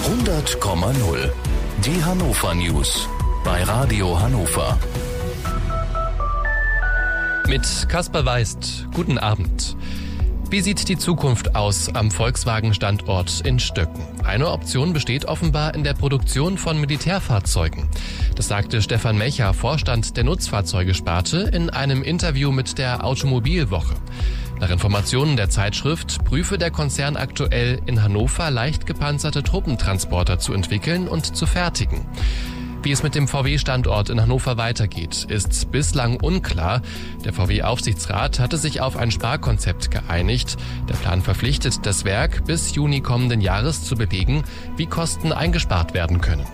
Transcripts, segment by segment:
100,0. Die Hannover News bei Radio Hannover. Mit Kasper Weist, guten Abend. Wie sieht die Zukunft aus am Volkswagen-Standort in Stöcken? Eine Option besteht offenbar in der Produktion von Militärfahrzeugen. Das sagte Stefan Mecher, Vorstand der Nutzfahrzeugesparte, in einem Interview mit der Automobilwoche. Nach Informationen der Zeitschrift prüfe der Konzern aktuell, in Hannover leicht gepanzerte Truppentransporter zu entwickeln und zu fertigen. Wie es mit dem VW-Standort in Hannover weitergeht, ist bislang unklar. Der VW-Aufsichtsrat hatte sich auf ein Sparkonzept geeinigt. Der Plan verpflichtet das Werk, bis Juni kommenden Jahres zu belegen, wie Kosten eingespart werden können.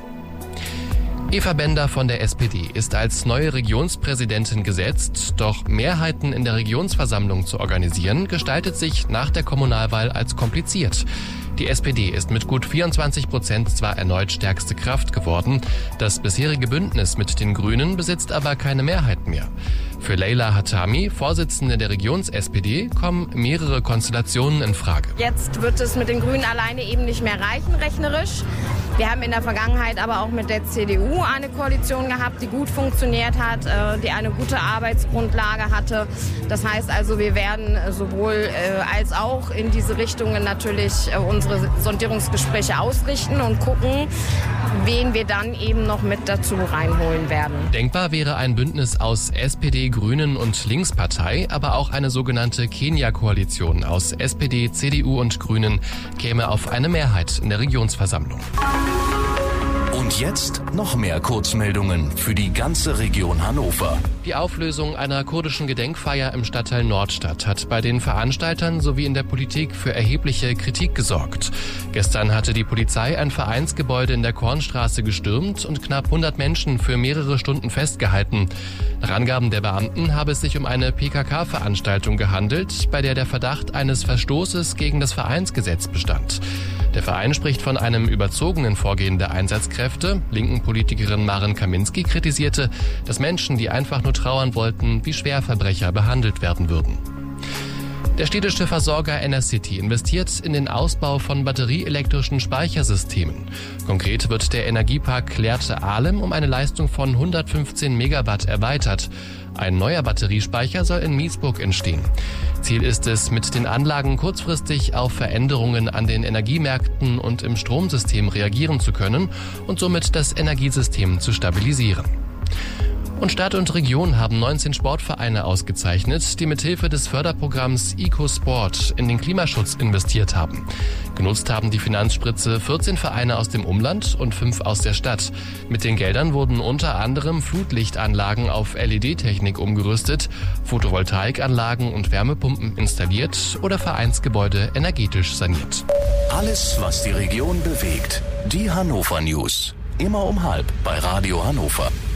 Eva Bender von der SPD ist als neue Regionspräsidentin gesetzt, doch Mehrheiten in der Regionsversammlung zu organisieren, gestaltet sich nach der Kommunalwahl als kompliziert. Die SPD ist mit gut 24% zwar erneut stärkste Kraft geworden, das bisherige Bündnis mit den Grünen besitzt aber keine Mehrheit mehr. Für Leila Hatami, Vorsitzende der Regions-SPD, kommen mehrere Konstellationen in Frage. Jetzt wird es mit den Grünen alleine eben nicht mehr reichen, rechnerisch. Wir haben in der Vergangenheit aber auch mit der CDU eine Koalition gehabt, die gut funktioniert hat, die eine gute Arbeitsgrundlage hatte. Das heißt also, wir werden sowohl als auch in diese Richtungen natürlich unsere Sondierungsgespräche ausrichten und gucken, wen wir dann eben noch mit dazu reinholen werden. Denkbar wäre ein Bündnis aus SPD, Grünen und Linkspartei, aber auch eine sogenannte Kenia-Koalition aus SPD, CDU und Grünen käme auf eine Mehrheit in der Regionsversammlung. Und jetzt noch mehr Kurzmeldungen für die ganze Region Hannover. Die Auflösung einer kurdischen Gedenkfeier im Stadtteil Nordstadt hat bei den Veranstaltern sowie in der Politik für erhebliche Kritik gesorgt. Gestern hatte die Polizei ein Vereinsgebäude in der Kornstraße gestürmt und knapp 100 Menschen für mehrere Stunden festgehalten. Nach Angaben der Beamten habe es sich um eine PKK-Veranstaltung gehandelt, bei der der Verdacht eines Verstoßes gegen das Vereinsgesetz bestand. Der Verein spricht von einem überzogenen Vorgehen der Einsatzkräfte. Linken Politikerin Maren Kaminski kritisierte, dass Menschen, die einfach nur trauern wollten, wie Schwerverbrecher behandelt werden würden. Der städtische Versorger Enercity investiert in den Ausbau von batterieelektrischen Speichersystemen. Konkret wird der Energiepark Lehrte-Ahlem um eine Leistung von 115 Megawatt erweitert. Ein neuer Batteriespeicher soll in Miesburg entstehen. Ziel ist es, mit den Anlagen kurzfristig auf Veränderungen an den Energiemärkten und im Stromsystem reagieren zu können und somit das Energiesystem zu stabilisieren. Und Stadt und Region haben 19 Sportvereine ausgezeichnet, die mithilfe des Förderprogramms EcoSport in den Klimaschutz investiert haben. Genutzt haben die Finanzspritze 14 Vereine aus dem Umland und 5 aus der Stadt. Mit den Geldern wurden unter anderem Flutlichtanlagen auf LED-Technik umgerüstet, Photovoltaikanlagen und Wärmepumpen installiert oder Vereinsgebäude energetisch saniert. Alles, was die Region bewegt. Die Hannover News. Immer um 12:30 bei Radio Hannover.